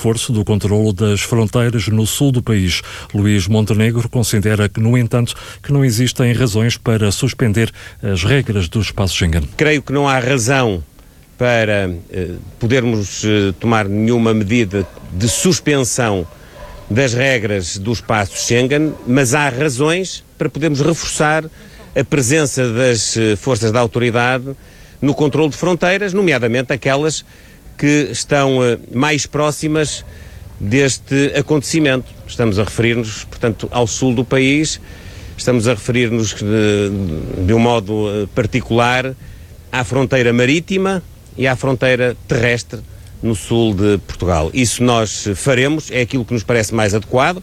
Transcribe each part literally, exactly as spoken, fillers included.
reforço do controlo das fronteiras no sul do país. Luís Montenegro considera que, no entanto, que não existem razões para suspender as regras do espaço Schengen. Creio que não há razão para eh, podermos eh, tomar nenhuma medida de suspensão das regras do espaço Schengen, mas há razões para podermos reforçar a presença das eh, forças da autoridade no controlo de fronteiras, nomeadamente aquelas que estão eh, mais próximas deste acontecimento. Estamos a referir-nos, portanto, ao sul do país, estamos a referir-nos de, de um modo eh, particular à fronteira marítima e à fronteira terrestre no sul de Portugal. Isso nós faremos, é aquilo que nos parece mais adequado.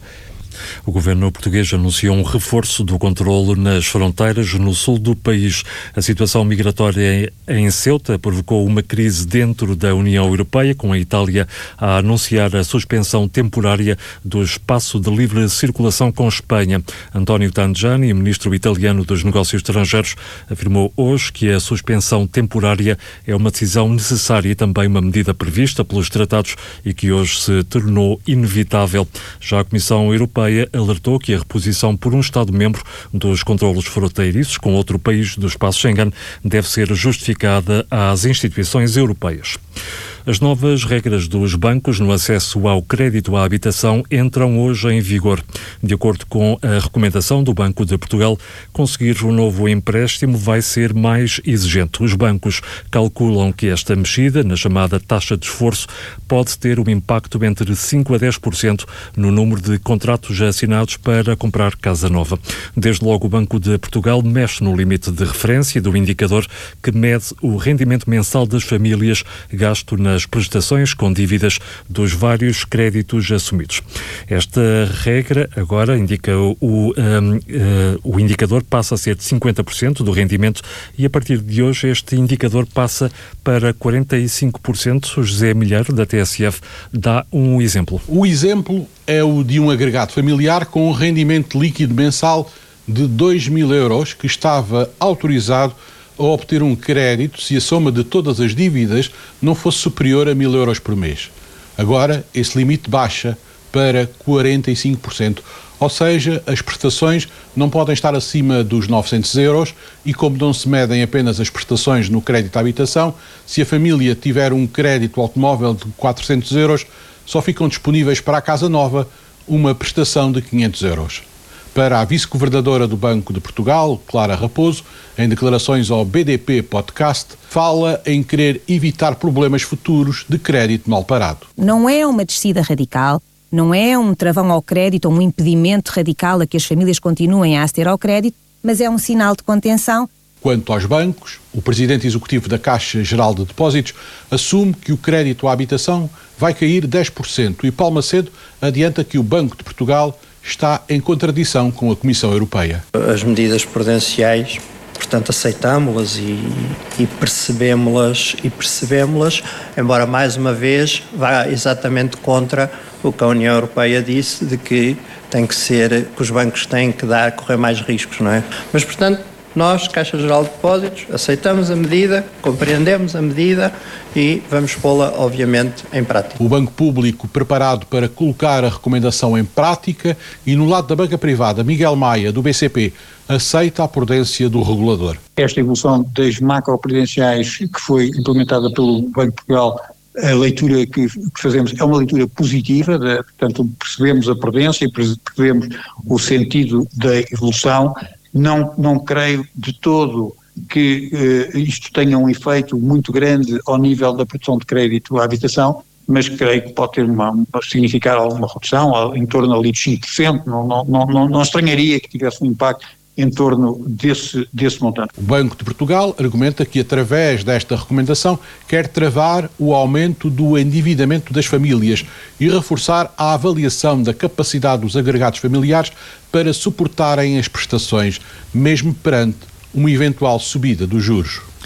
O governo português anunciou um reforço do controlo nas fronteiras no sul do país. A situação migratória em Ceuta provocou uma crise dentro da União Europeia, com a Itália a anunciar a suspensão temporária do espaço de livre circulação com Espanha. António Tajani, ministro italiano dos Negócios Estrangeiros, afirmou hoje que a suspensão temporária é uma decisão necessária e também uma medida prevista pelos tratados e que hoje se tornou inevitável. Já a Comissão Europeia alertou que a reposição por um Estado-membro dos controlos fronteiriços com outro país do espaço Schengen deve ser justificada às instituições europeias. As novas regras dos bancos no acesso ao crédito à habitação entram hoje em vigor. De acordo com a recomendação do Banco de Portugal, conseguir um novo empréstimo vai ser mais exigente. Os bancos calculam que esta mexida, na chamada taxa de esforço, pode ter um impacto entre cinco a dez por cento no número de contratos assinados para comprar casa nova. Desde logo, o Banco de Portugal mexe no limite de referência do indicador que mede o rendimento mensal das famílias gasto na nas prestações com dívidas dos vários créditos assumidos. Esta regra agora indica o, um, uh, o indicador passa a ser de cinquenta por cento do rendimento e a partir de hoje este indicador passa para quarenta e cinco por cento. O José Milheiro, da T S F, dá um exemplo. O exemplo é o de um agregado familiar com um rendimento líquido mensal de dois mil euros que estava autorizado a obter um crédito se a soma de todas as dívidas não fosse superior a mil euros por mês. Agora, esse limite baixa para quarenta e cinco por cento, ou seja, as prestações não podem estar acima dos novecentos euros e, como não se medem apenas as prestações no crédito à habitação, se a família tiver um crédito automóvel de quatrocentos euros, só ficam disponíveis para a casa nova uma prestação de quinhentos euros. Para a vice-governadora do Banco de Portugal, Clara Raposo, em declarações ao B D P Podcast, fala em querer evitar problemas futuros de crédito mal parado. Não é uma descida radical, não é um travão ao crédito ou um impedimento radical a que as famílias continuem a aceder ao crédito, mas é um sinal de contenção. Quanto aos bancos, o presidente executivo da Caixa Geral de Depósitos assume que o crédito à habitação vai cair dez por cento e Paulo Macedo adianta que o Banco de Portugal está em contradição com a Comissão Europeia. As medidas prudenciais, portanto, aceitámo-las e, e percebemos-las, e percebemos-las, embora mais uma vez vá exatamente contra o que a União Europeia disse, de que tem que ser, que os bancos têm que dar, correr mais riscos, não é? Mas, portanto, nós, Caixa Geral de Depósitos, aceitamos a medida, compreendemos a medida e vamos pô-la, obviamente, em prática. O Banco Público preparado para colocar a recomendação em prática e, no lado da banca privada, Miguel Maia, do B C P, aceita a prudência do regulador. Esta evolução das macroprudenciais que foi implementada pelo Banco de Portugal, a leitura que, que fazemos é uma leitura positiva, de, portanto, percebemos a prudência e percebemos o sentido da evolução. Não, não creio de todo que eh, isto tenha um efeito muito grande ao nível da produção de crédito à habitação, mas creio que pode ter uma, significar alguma redução, em torno ali de cinco por cento, não, não, não, não estranharia que tivesse um impacto em torno desse, desse montante. O Banco de Portugal argumenta que, através desta recomendação, quer travar o aumento do endividamento das famílias e reforçar a avaliação da capacidade dos agregados familiares para suportarem as prestações, mesmo perante uma eventual subida dos juros.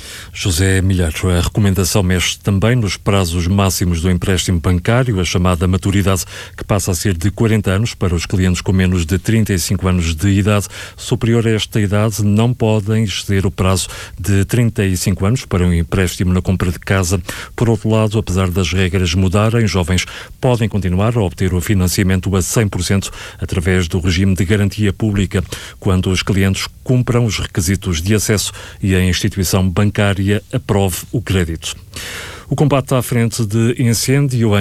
José Milheiro, a recomendação mexe também nos prazos máximos do empréstimo bancário, a chamada maturidade, que passa a ser de quarenta anos para os clientes com menos de trinta e cinco anos de idade. Superior a esta idade, não podem exceder o prazo de trinta e cinco anos para um empréstimo na compra de casa. Por outro lado, apesar das regras mudarem, jovens podem continuar a obter o financiamento a cem por cento através do regime de garantia pública, quando os clientes cumpram os requisitos de acesso e a instituição bancária aprove o crédito. O combate à frente de incêndio em